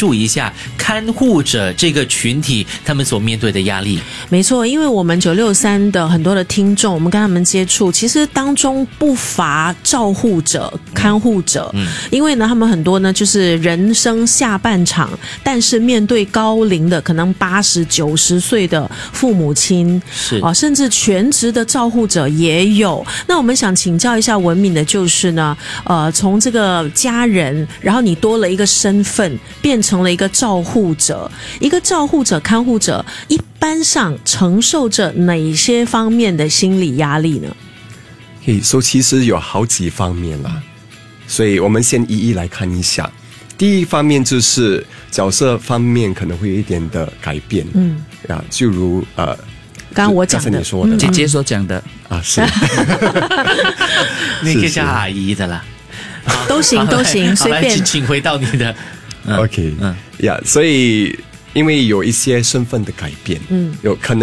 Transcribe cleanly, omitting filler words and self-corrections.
述一下看护者这个群体他们所面对的压力。 没错，因为我们963的很多的听众，我们跟他们接触，其实当中不乏照护者、看护者，因为呢，他们很多呢就是人生下半场，但是面对高龄的可能80、90岁的父母亲， 是甚至全职的照护者也有。那我们想请教一下文敏的就是呢，从这个家人，然后你多了一个身份，变成了一个照护者，一个照护者、看护者，一般上承受着哪些方面的心理压力呢？ 所以其实有好几方面啦，所以我们先一一来看一下。第一方面就是角色方面可能会有一点的改变，就如刚刚我讲的， 你说的， 姐姐所讲的是， 你可以叫阿姨的啦， 都行都行，随便。 请回到你的 OK，所以因为有一些身份的改变，有可能